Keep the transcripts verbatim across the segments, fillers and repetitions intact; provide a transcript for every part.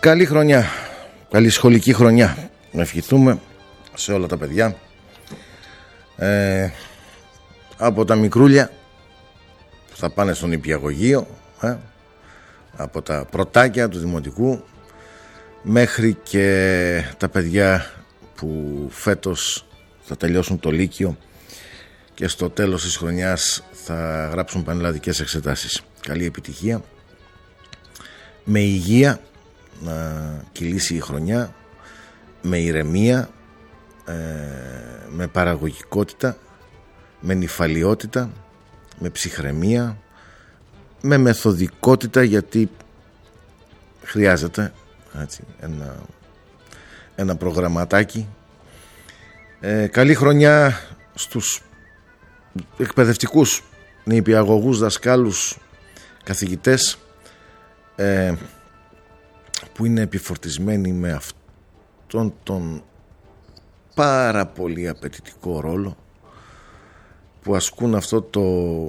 Καλή χρονιά, καλή σχολική χρονιά να ευχηθούμε σε όλα τα παιδιά, ε, από τα μικρούλια που θα πάνε στον νηπιαγωγείο, ε, από τα πρωτάκια του δημοτικού μέχρι και τα παιδιά που φέτος θα τελειώσουν το λύκειο και στο τέλος της χρονιάς θα γράψουν πανελλαδικές εξετάσεις. Καλή επιτυχία, με υγεία να κυλήσει η χρονιά, με ηρεμία, ε, με παραγωγικότητα, με νηφαλιότητα, με ψυχραιμία, με μεθοδικότητα, γιατί χρειάζεται έτσι, ένα, ένα προγραμματάκι. Ε, καλή χρονιά στους εκπαιδευτικούς, νηπιαγωγούς, δασκάλους, καθηγητές, ε, που είναι επιφορτισμένοι με αυτόν τον πάρα πολύ απαιτητικό ρόλο, που ασκούν αυτό το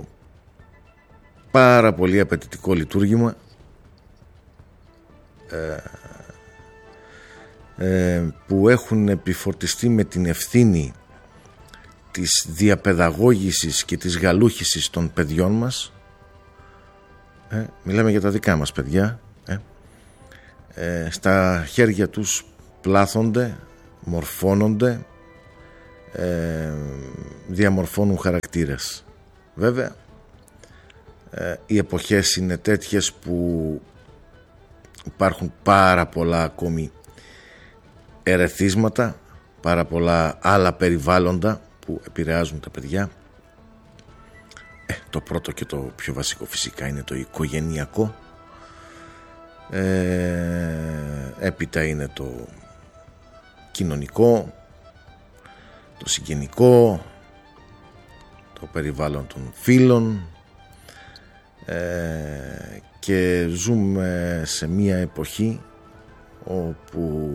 πάρα πολύ απαιτητικό λειτουργήμα, ε, ε, που έχουν επιφορτιστεί με την ευθύνη της διαπαιδαγώγησης και της γαλούχησης των παιδιών μας. ε, Μιλάμε για τα δικά μας παιδιά. ε, ε, Στα χέρια τους πλάθονται, μορφώνονται, ε, διαμορφώνουν χαρακτήρες. Βέβαια, ε, οι εποχές είναι τέτοιες που υπάρχουν πάρα πολλά ακόμη ερεθίσματα, πάρα πολλά άλλα περιβάλλοντα που επηρεάζουν τα παιδιά. ε, Το πρώτο και το πιο βασικό φυσικά είναι το οικογενειακό. ε, Έπειτα είναι το κοινωνικό, το συγγενικό, το περιβάλλον των φίλων, ε, και ζούμε σε μια εποχή όπου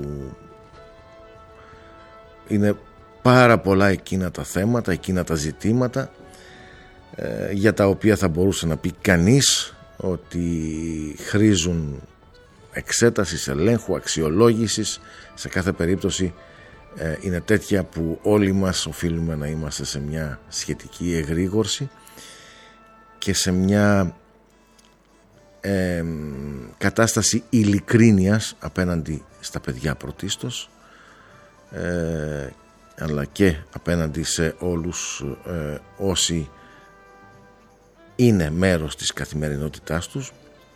είναι πάρα πολλά εκείνα τα θέματα, εκείνα τα ζητήματα, ε, για τα οποία θα μπορούσε να πει κανείς ότι χρήζουν εξέτασης, ελέγχου, αξιολόγησης. Σε κάθε περίπτωση ε, είναι τέτοια που όλοι μας οφείλουμε να είμαστε σε μια σχετική εγρήγορση και σε μια ε, κατάσταση ειλικρίνειας απέναντι στα παιδιά πρωτίστως, ε, αλλά και απέναντι σε όλους ε, όσοι είναι μέρος της καθημερινότητάς τους.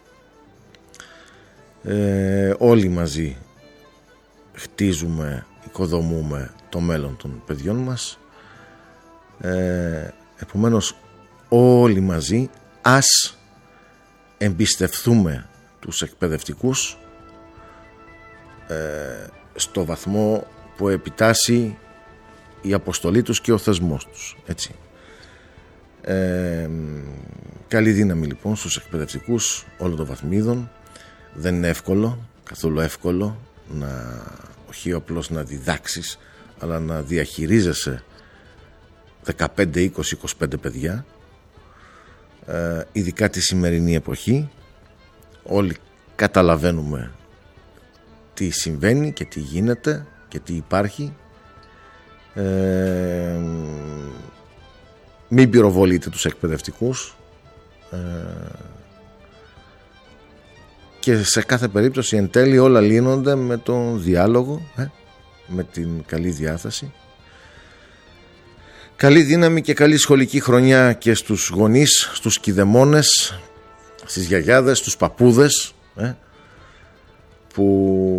Ε, όλοι μαζί χτίζουμε, οικοδομούμε το μέλλον των παιδιών μας. ε, Επομένως όλοι μαζί ας εμπιστευθούμε τους εκπαιδευτικούς ε, στο βαθμό που επιτάσσει η αποστολή τους και ο θεσμός τους, έτσι. Ε, καλή δύναμη λοιπόν στους εκπαιδευτικούς όλων των βαθμίδων. Δεν είναι εύκολο, καθόλου εύκολο, να, όχι απλώς να διδάξεις, αλλά να διαχειρίζεσαι δεκαπέντε, είκοσι, είκοσι πέντε παιδιά, ε, ειδικά τη σημερινή εποχή. Όλοι καταλαβαίνουμε τι συμβαίνει και τι γίνεται και τι υπάρχει. ε, Μην πυροβολείτε τους εκπαιδευτικούς, ε, και σε κάθε περίπτωση εν τέλει όλα λύνονται με τον διάλογο, ε, με την καλή διάθεση. Καλή δύναμη και καλή σχολική χρονιά και στους γονείς, στους κηδεμόνες, στις γιαγιάδες, στους παππούδες, ε, που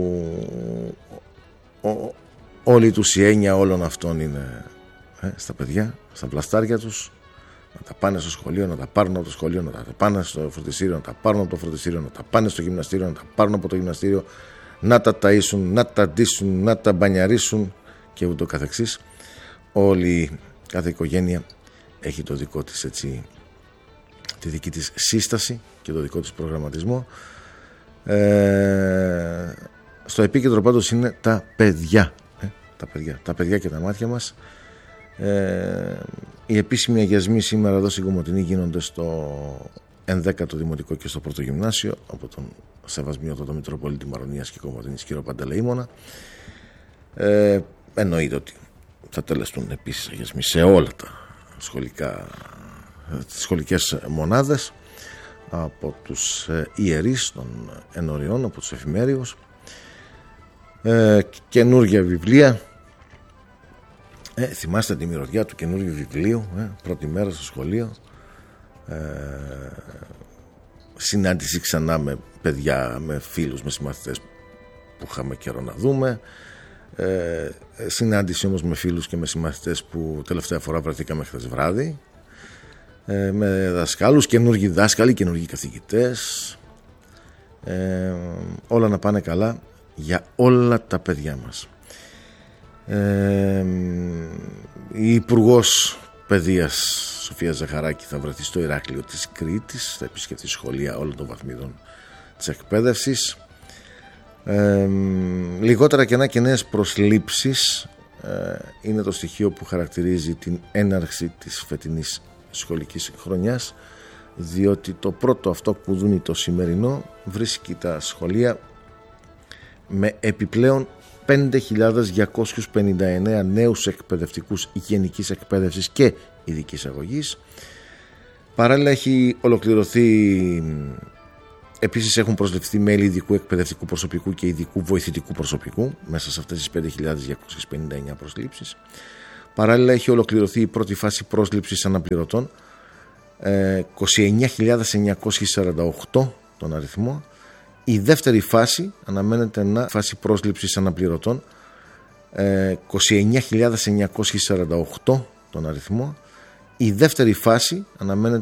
ο, όλη τους η έννοια όλων αυτών είναι ε, στα παιδιά, στα πλαστάρια τους. Να τα πάνε στο σχολείο, να τα πάρουν από το σχολείο, να τα πάνε στο φροντιστήριο, να τα πάρουν από το φροντιστήριο, να τα πάνε στο γυμναστήριο, να τα πάρουν από το γυμναστήριο, να τα ταΐσουν, να τα ντύσουν, να τα μπανιαρίσουν και ούτω καθεξής. Όλη, κάθε οικογένεια έχει το δικό της, έτσι, τη δική της σύσταση και το δικό της προγραμματισμό. Ε, στο επίκεντρο πάντως είναι τα παιδιά, ε, τα παιδιά, τα παιδιά και τα μάτια μας. Ε, οι επίσημοι αγιασμοί σήμερα εδώ στην Κομοτηνή γίνονται στο ενδέκατο Δημοτικό και στο Πρώτο Γυμνάσιο από τον Σεβασμιότατο Μητροπολίτη Μαρονίας και Κομωτινής κύριο Παντελεήμονα. Ε, εννοείται ότι θα τελεστούν επίσης σε όλα τα σχολικά, τις σχολικές μονάδες από τους ιερείς των ενωριών, από τους εφημέριους. Ε, καινούργια βιβλία. Ε, θυμάστε τη μυρωδιά του καινούργιου βιβλίου, ε, πρώτη μέρα στο σχολείο. Ε, συνάντηση ξανά με παιδιά, με φίλους, με συμμαθητές που είχαμε καιρό να δούμε. Ε, συνάντηση όμως με φίλους και με συμμαθητές που τελευταία φορά βρεθήκαμε χθες βράδυ. Ε, με δασκάλους, καινούργιοι δάσκαλοι, καινούργιοι καθηγητές. Ε, όλα να πάνε καλά για όλα τα παιδιά μας. Ε, η Υπουργός Παιδείας Σοφία Ζαχαράκη θα βρεθεί στο Ηράκλειο της Κρήτης, θα επισκεφτεί σχολεία όλων των βαθμίδων της εκπαίδευσης. Ε, λιγότερα κενά και νέες προσλήψεις ε, είναι το στοιχείο που χαρακτηρίζει την έναρξη της φετινής σχολικής χρονιάς, διότι το πρώτο αυτό κουδούνι το σημερινό βρίσκει τα σχολεία με επιπλέον πέντε χιλιάδες διακόσιους πενήντα εννέα νέους εκπαιδευτικούς γενικής εκπαίδευσης και ειδικής αγωγής. Παράλληλα έχει ολοκληρωθεί, επίσης έχουν προσληφθεί μέλη ειδικού εκπαιδευτικού προσωπικού και ειδικού βοηθητικού προσωπικού μέσα σε αυτές τις πέντε χιλιάδες διακόσιες πενήντα εννέα προσλήψεις. Παράλληλα έχει ολοκληρωθεί η πρώτη φάση πρόσληψης αναπληρωτών, είκοσι εννέα χιλιάδες εννιακόσιοι σαράντα οκτώ τον αριθμό. Η δεύτερη φάση αναμένεται να φάση πρόσληψης αναπληρωτών, είκοσι εννέα χιλιάδες εννιακόσιοι σαράντα οκτώ τον αριθμό. Η δεύτερη φάση αναμένεται